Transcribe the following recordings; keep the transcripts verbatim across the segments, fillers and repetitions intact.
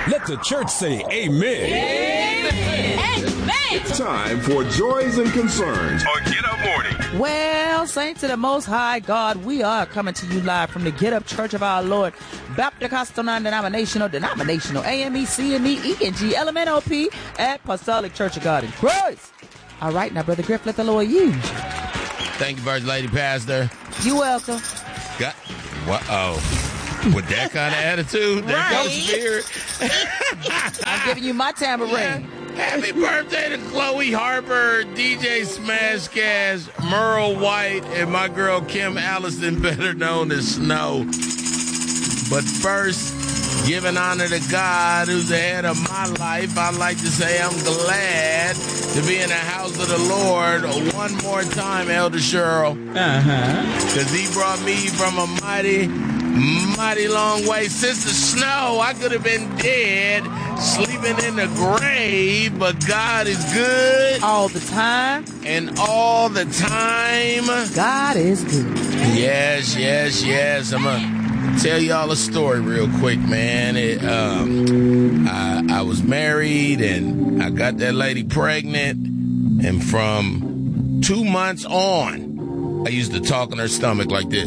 Let the church say amen. Amen. Amen. It's time for Joys and Concerns on Get Up Morning. Well, saints of the Most High God, we are coming to you live from the Get Up Church of Our Lord, Baptist Non-Denominational, Denominational, A M E, C M E, E N G, L M N O P, Apostolic Church of God in Christ. All right, now, Brother Griff, let the Lord use you. Thank you, First Lady Pastor. You're welcome. Got, what, oh, with that kind of attitude, that Right. goes spirit. I'm giving you my tambourine. Happy birthday to Chloe Harper, D J Smash Cash, Merle White, and my girl Kim Allison, better known as Snow. But first, giving honor to God, who's the head of my life, I'd like to say I'm glad to be in the house of the Lord one more time, Elder Cheryl. Uh-huh. Because he brought me from a mighty, mighty long way. Sister Snow, I could have been dead, sleeping in the grave, but God is good. All the time. And all the time. God is good. Yes, yes, yes. I'm going to tell y'all a story real quick, man. It, um, I, I was married, and I got that lady pregnant, and from two months on, I used to talk in her stomach like this.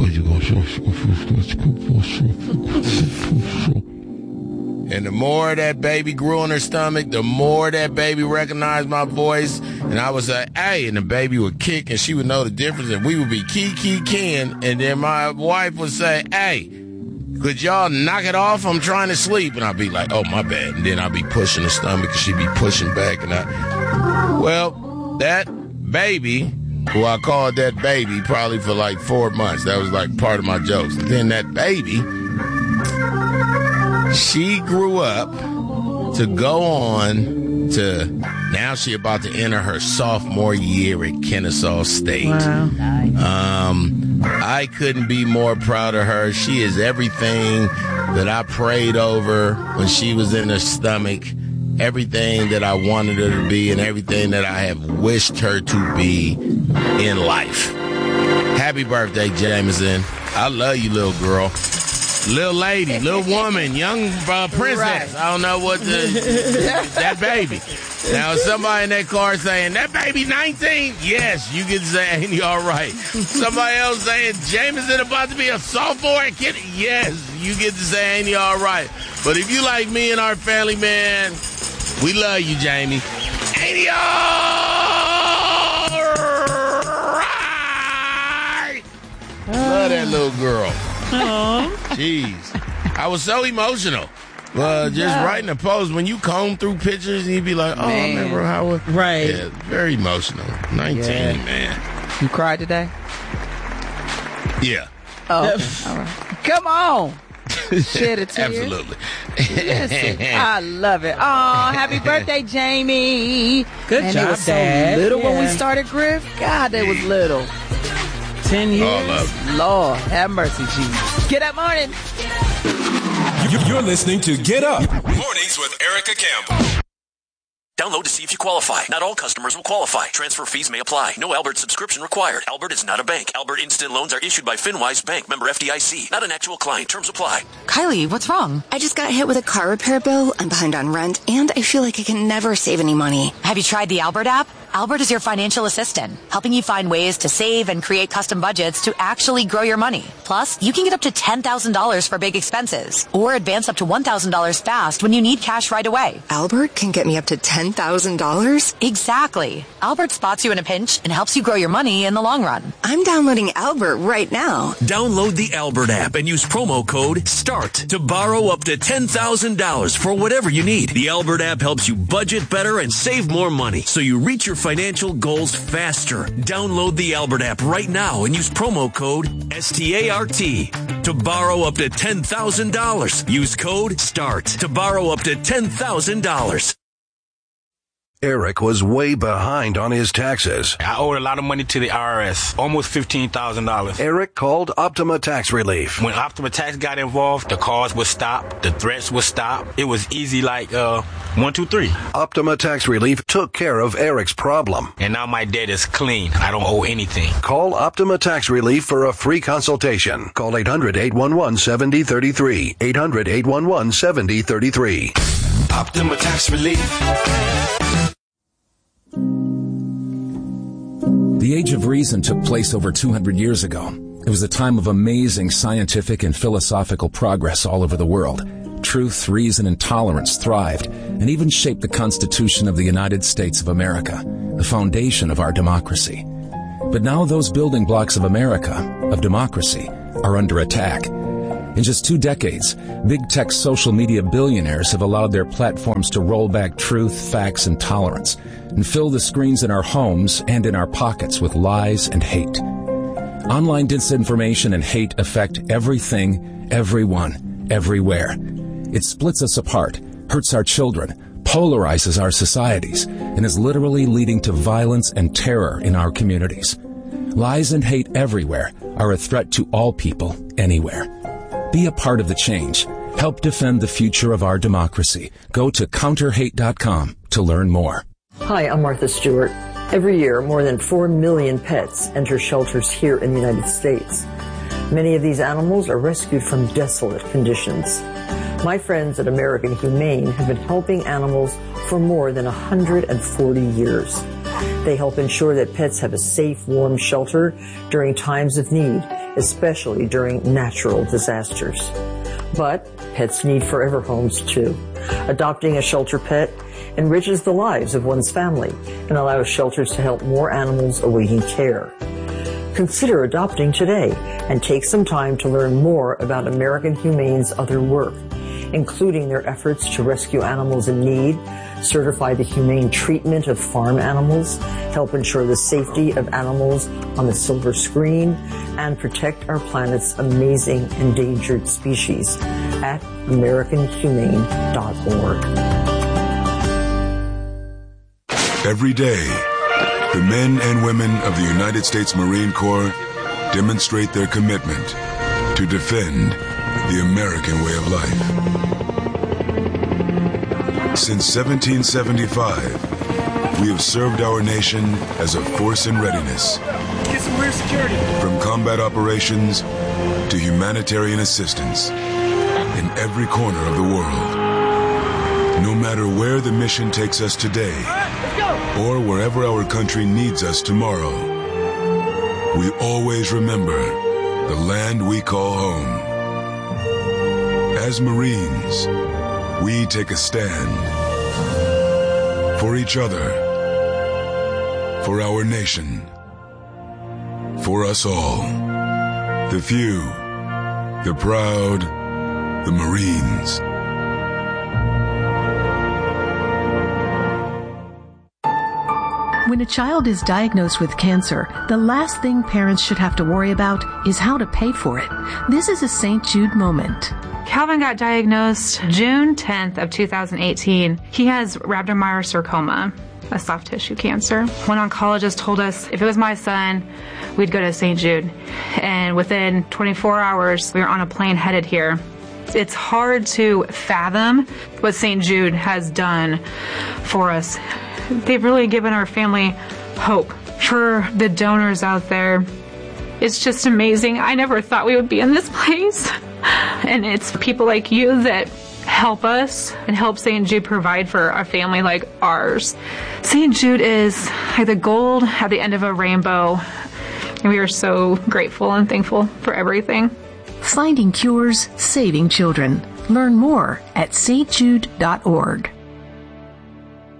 And the more that baby grew in her stomach, the more that baby recognized my voice. And I would say, hey, and the baby would kick, and she would know the difference. And we would be key, key, kin. And then my wife would say, hey, could y'all knock it off? I'm trying to sleep. And I'd be like, oh, my bad. And then I'd be pushing her stomach, and she'd be pushing back. And I, well, that baby, who I called that baby probably for like four months. That was like part of my jokes. And then that baby, she grew up to go on to, now she about to enter her sophomore year at Kennesaw State. Wow. Um, I couldn't be more proud of her. She is everything that I prayed over when she was in her stomach, everything that I wanted her to be, and everything that I have wished her to be in life. Happy birthday, Jameson. I love you, little girl. Little lady, little woman, young uh, princess. Right. I don't know what the, that baby. Now, somebody in that car saying, that baby nineteen? Yes, you get to say, ain't you all right? Somebody else saying, Jameson about to be a sophomore at Kid. Yes, you get to say, ain't you all right? But if you like me and our family, man, we love you, Jamie. Ain't you all right? Uh. Love that little girl. Oh, jeez, I was so emotional. Uh, just yeah. writing a post when you comb through pictures and you be like, oh, man. I remember how it, right? Yeah, very emotional. nineteen, yeah. Man. You cried today? Yeah. Oh, okay. All right. Come on. Shed a tear. Absolutely. Listen, I love it. Oh, happy birthday, Jamie. Good and job, they were so Dad. little yeah. when we started Griff. God, they was little. Ten years. Oh, love. Lord, have mercy, Jesus. Get up morning. You're listening to Get Up Mornings with Erica Campbell. Download to see if you qualify. Not all customers will qualify. Transfer fees may apply. No Albert subscription required. Albert is not a bank. Albert Instant Loans are issued by FinWise Bank, member F D I C. Not an actual client. Terms apply. Kylie, what's wrong? I just got hit with a car repair bill. I'm behind on rent, and I feel like I can never save any money. Have you tried the Albert app? Albert is your financial assistant, helping you find ways to save and create custom budgets to actually grow your money. Plus, you can get up to ten thousand dollars for big expenses, or advance up to one thousand dollars fast when you need cash right away. Albert can get me up to ten thousand dollars? Exactly. Albert spots you in a pinch and helps you grow your money in the long run. I'm downloading Albert right now. Download the Albert app and use promo code START to borrow up to ten thousand dollars for whatever you need. The Albert app helps you budget better and save more money, so you reach your financial goals faster. Download the Albert app right now and use promo code S T A R T to borrow up to ten thousand dollars. Use code START to borrow up to ten thousand dollars. Eric was way behind on his taxes. I owed a lot of money to the I R S, almost fifteen thousand dollars. Eric called Optima Tax Relief. When Optima Tax got involved, the calls would stop, the threats would stop. It was easy like uh, one, two, three. Optima Tax Relief took care of Eric's problem. And now my debt is clean. I don't owe anything. Call Optima Tax Relief for a free consultation. Call eight hundred, eight one one, seven zero three three. eight hundred, eight one one, seven zero three three. Optima Tax Relief. The Age of Reason took place over two hundred years ago. It was a time of amazing scientific and philosophical progress all over the world. Truth, reason, and tolerance thrived and even shaped the Constitution of the United States of America, the foundation of our democracy. But now those building blocks of America, of democracy, are under attack. In just two decades, big tech social media billionaires have allowed their platforms to roll back truth, facts, and tolerance, and fill the screens in our homes and in our pockets with lies and hate. Online disinformation and hate affect everything, everyone, everywhere. It splits us apart, hurts our children, polarizes our societies, and is literally leading to violence and terror in our communities. Lies and hate everywhere are a threat to all people, anywhere. Be a part of the change. Help defend the future of our democracy. Go to counter hate dot com to learn more. Hi, I'm Martha Stewart. Every year, more than four million pets enter shelters here in the United States. Many of these animals are rescued from desolate conditions. My friends at American Humane have been helping animals for more than one hundred forty years. They help ensure that pets have a safe, warm shelter during times of need, especially during natural disasters. But pets need forever homes too. Adopting a shelter pet enriches the lives of one's family and allows shelters to help more animals awaiting care. Consider adopting today and take some time to learn more about American Humane's other work, including their efforts to rescue animals in need, certify the humane treatment of farm animals, help ensure the safety of animals on the silver screen, and protect our planet's amazing endangered species at american humane dot org. Every day, the men and women of the United States Marine Corps demonstrate their commitment to defend the American way of life. Since seventeen seventy-five, we have served our nation as a force in readiness. Get some rear security. From combat operations to humanitarian assistance in every corner of the world. No matter where the mission takes us today, or wherever our country needs us tomorrow, we always remember the land we call home. As Marines, we take a stand for each other, for our nation, for us all. The few, the proud, the Marines. When a child is diagnosed with cancer, the last thing parents should have to worry about is how to pay for it. This is a Saint Jude moment. Calvin got diagnosed June tenth of two thousand eighteen. He has rhabdomyosarcoma, a soft tissue cancer. One oncologist told us if it was my son, we'd go to Saint Jude. And within twenty-four hours, we were on a plane headed here. It's hard to fathom what Saint Jude has done for us. They've really given our family hope. For the donors out there, it's just amazing. I never thought we would be in this place. And it's people like you that help us and help Saint Jude provide for a family like ours. Saint Jude is like the gold at the end of a rainbow. And we are so grateful and thankful for everything. Finding cures, saving children. Learn more at s t jude dot org.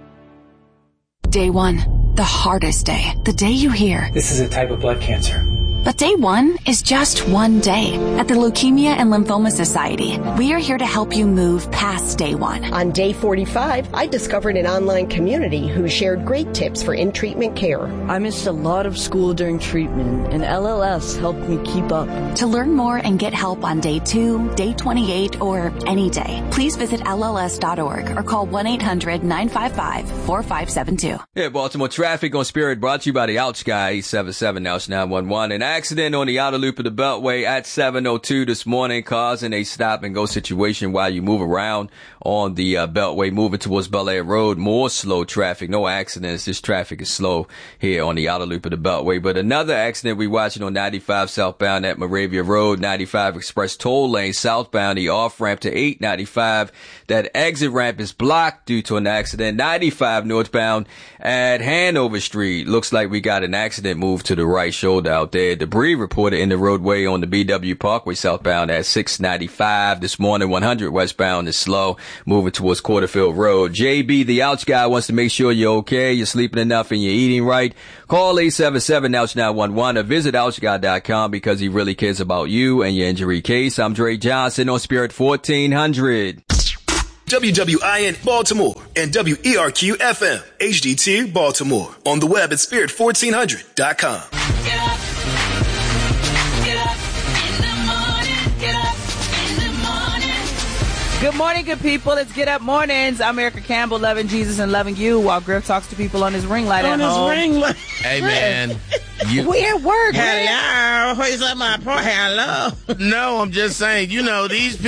Day one, the hardest day. The day you hear, this is a type of blood cancer. But day one is just one day. At the Leukemia and Lymphoma Society, we are here to help you move past day one. On day forty-five, I discovered an online community who shared great tips for in-treatment care. I missed a lot of school during treatment, and L L S helped me keep up. To learn more and get help on day two, day twenty-eight, or any day, please visit L L S dot org or call one eight hundred nine five five four five seven two. Yeah, Baltimore traffic on Spirit brought to you by the Out Sky eight seven seven now it's nine one one. An accident on the outer loop of the Beltway at seven oh two this morning, causing a stop and go situation while you move around on the uh, Beltway, moving towards Bel Air Road. More slow traffic, no accidents. This traffic is slow here on the outer loop of the Beltway. But another accident we watching on ninety-five southbound at Moravia Road, ninety-five Express toll lane southbound, the off ramp to eight ninety-five. That exit ramp is blocked due to an accident. ninety-five northbound at Hanover Street. Looks like we got an accident moved to the right shoulder out there. Debris reported in the roadway on the B W Parkway southbound at six ninety-five this morning. one hundred westbound is slow, moving towards Quarterfield Road. J B, the Ouch guy, wants to make sure you're okay, you're sleeping enough, and you're eating right. Call eight seven seven ouch nine one one or visit ouch guy dot com because he really cares about you and your injury case. I'm Dre Johnson on Spirit fourteen hundred. W W I N Baltimore and W E R Q F M H D T Baltimore. On the web at spirit fourteen hundred dot com. Get up. Get up in the morning. Get up in the morning. Good morning, good people. It's Get Up Mornings. I'm Erica Campbell, loving Jesus and loving you, while Griff talks to people on his ring light on at his home. ring light. Hey, man. You, we at work, Hello. Who's up my poor hello? No, I'm just saying, you know, these people.